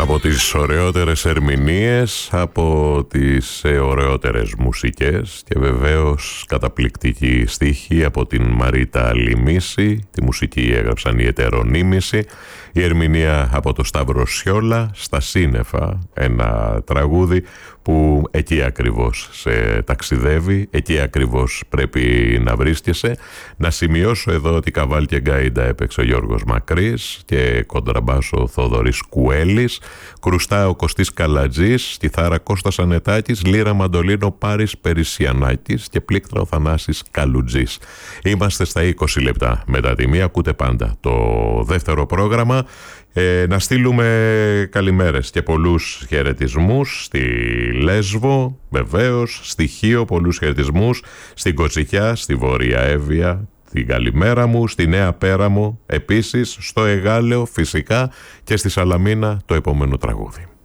Από τις ωραιότερες ερμηνείες, από τις ωραιότερες μουσικές και βεβαίως καταπληκτική στίχη από την Μαρίτα Λιμίση. Τη μουσική έγραψαν οι Ετερονίμηση, η ερμηνεία από το Σταύρο Σιόλα, Στα σύννεφα, ένα τραγούδι που εκεί ακριβώς σε ταξιδεύει, εκεί ακριβώς πρέπει να βρίσκεσαι. Να σημειώσω εδώ ότι καβάλ και γκάιντα έπαιξε ο Γιώργος Μακρύς και κοντραμπάσο ο Θόδωρης Κουέλης, κρουστά ο Κωστής Καλατζής, κιθάρα Κώστας Ανετάκης, λύρα μαντολίνο Πάρης Περισσιανάκης και πλήκτρα ο Θανάσης Καλουτζής. Είμαστε στα 20 λεπτά μετά τη μία, ακούτε πάντα το δεύτερο πρόγραμμα. Να στείλουμε καλημέρες και πολλούς χαιρετισμούς στη Λέσβο, βεβαίως, στη Χίο, πολλούς χαιρετισμούς, στην Κοτσικιά, στη Βόρεια Εύβοια, την καλημέρα μου, στη Νέα Πέραμο, επίσης, στο Εγάλεο φυσικά και στη Σαλαμίνα το επόμενο τραγούδι.